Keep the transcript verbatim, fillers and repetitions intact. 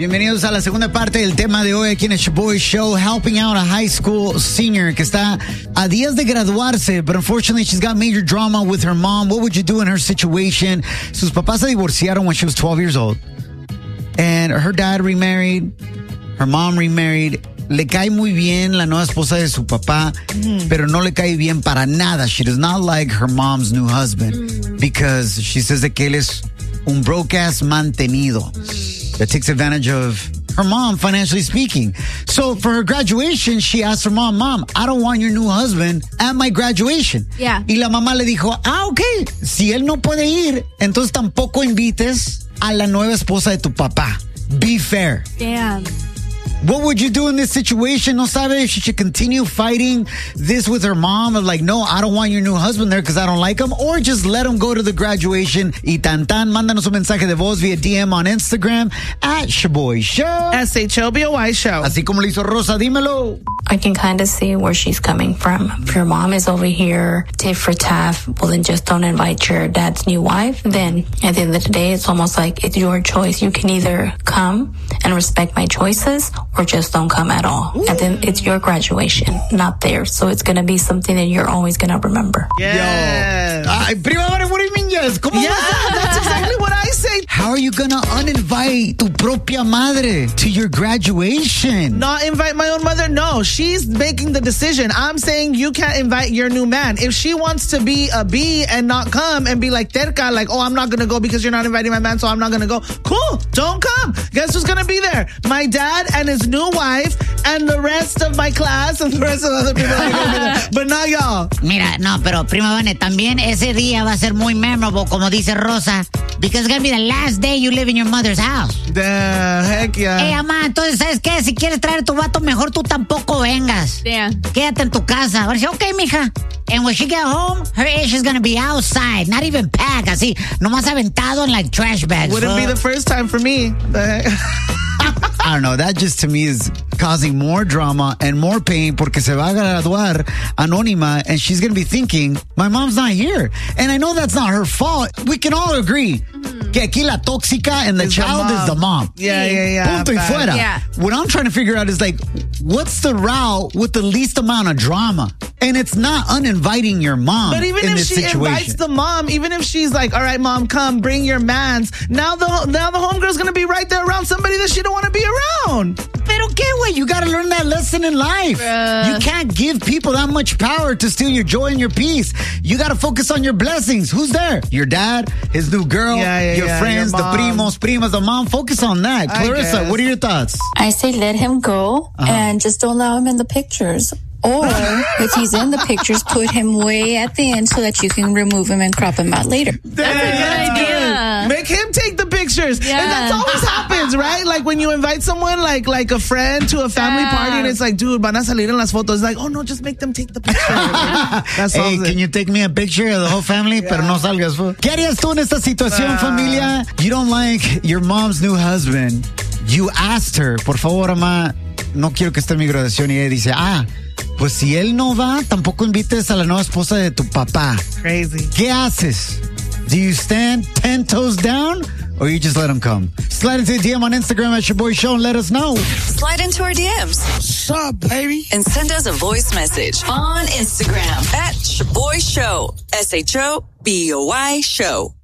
Bienvenidos a la segunda parte del tema de hoy aquí en el Shoboy Show, helping out a high school senior que está a días de graduarse, but unfortunately she's got major drama with her mom. What would you do in her situation? Sus papás se divorciaron when she was twelve years old. And her dad remarried, her mom remarried. Le cae muy bien la nueva esposa de su papá, mm. pero no le cae bien para nada. She does not like her mom's new husband mm. because she says that que él es un broke-ass mantenido that takes advantage of her mom, financially speaking. So for her graduation, she asked her mom, Mom, I don't want your new husband at my graduation. Yeah. Y la mamá le dijo, ah, ok, si él no puede ir, entonces tampoco invites a la nueva esposa de tu papá. Be fair. Damn. What would you do in this situation? No sabe if she should continue fighting this with her mom of like, no, I don't want your new husband there because I don't like him, or just let him go to the graduation. Y tan tan, mándanos un mensaje de voz via D M on Instagram at Shoboy Show. S H O B O Y Show. Así como lo hizo Rosa, dímelo. I can kind of see where she's coming from. If your mom is over here, tit for tat, well then just don't invite your dad's new wife. Then at the end of the day, it's almost like it's your choice. You can either come and respect my choices or just don't come at all. Ooh. And then it's your graduation, not theirs. So it's going to be something that you're always going to remember. Yes. Yo. Ay, prima, what do you mean yes? ¿Cómo yeah, that's exactly what I say. How are you going to uninvite tu propia madre to your graduation? Not invite my own mother? No, she's making the decision. I'm saying you can't invite your new man. If she wants to be a B and not come and be like terca, like, oh, I'm not going to go because you're not inviting my man, so I'm not going to go. Cool, don't come. Guess who's going to be there? My dad and his new wife and the rest of my class and the rest of the other people that are gonna be there. But not y'all. Mira, no, pero prima Vane, también ese día va a ser muy memorable, como dice Rosa, because it's gonna be the last day you live in your mother's house. Damn, heck yeah. Hey, mamá, entonces, ¿sabes qué? Si quieres traer a tu vato, mejor tú tampoco vengas. Yeah. Quédate en tu casa. Ahora sí, okay, mija. And when she get home, her ish is gonna be outside, not even packed, así, nomás aventado en like trash bags. Wouldn't so. be the first time for me. The heck? I don't know. That just to me is causing more drama and more pain porque se va a graduar anónima and she's going to be thinking, my mom's not here. And I know that's not her fault. We can all agree mm-hmm. que aquí la tóxica and the it's child the is the mom. Yeah, yeah, yeah. Punto y fuera. Yeah. What I'm trying to figure out is like, what's the route with the least amount of drama? And it's not uninviting your mom. But even in if this she situation. invites the mom, even if she's like, all right, mom, come, bring your mans. Now the now the homegirl's going to be right there around somebody that she don't want to be around. Pero qué, güey? You got to learn that lesson in life. Uh, you can't give people that much power to steal your joy and your peace. You got to focus on your blessings. Who's there? Your dad, his new girl, yeah, yeah, your yeah, friends, your the primos, primas, the mom. Focus on that. I Clarissa, guess. what are your thoughts? I say let him go uh-huh. and just don't allow him in the pictures. Or if he's in the pictures, put him way at the end so that you can remove him and crop him out later. That's a good idea. Make him take the pictures. Yeah. And that's always happens, right? Like when you invite someone like like a friend to a family yeah. party and it's like, dude, van a salir en las fotos. It's like, oh no, just make them take the picture. Like, that's hey, can you take me a picture of the whole family? Yeah. Pero no salgas. ¿Qué harías tú en esta situación, uh, familia? You don't like your mom's new husband. You asked her, por favor, mamá, no quiero que esté en mi graduación. Y ella dice, ah, pues si él no va, tampoco invites a la nueva esposa de tu papá. Crazy. ¿Qué haces? Do you stand ten toes down or you just let him come? Slide into the D M on Instagram at Shoboy Show and let us know. Slide into our D Ms. What's up, baby? And send us a voice message on Instagram at Shoboy Show. S H O B O Y Show.